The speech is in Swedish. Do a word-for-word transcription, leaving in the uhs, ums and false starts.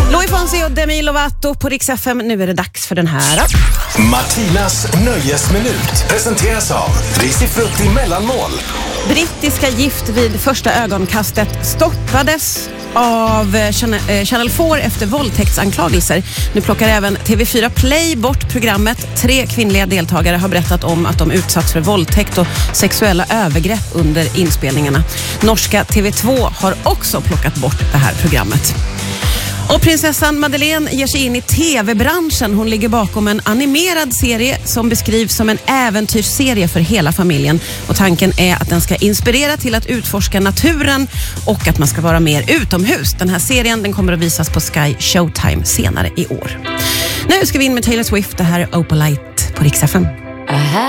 Louis Fonsi och Demi Lovato på Rix F M. Nu är det dags för den här. Martinas nöjesminut presenteras av Risifrutti mellanmål. Brittiska gift vid första ögonkastet stoppades av Channel fyra efter våldtäktsanklagelser. Nu plockar även T V fyra Play bort programmet. Tre kvinnliga deltagare har berättat om att de utsatts för våldtäkt och sexuella övergrepp under inspelningarna. Norska T V två har också plockat bort det här programmet. Och prinsessan Madeleine ger sig in i tv-branschen. Hon ligger bakom en animerad serie som beskrivs som en äventyrsserie för hela familjen. Och tanken är att den ska inspirera till att utforska naturen och att man ska vara mer utomhus. Den här serien den kommer att visas på Sky Showtime senare i år. Nu ska vi in med Taylor Swift. Det här är Opalite på Rix F M.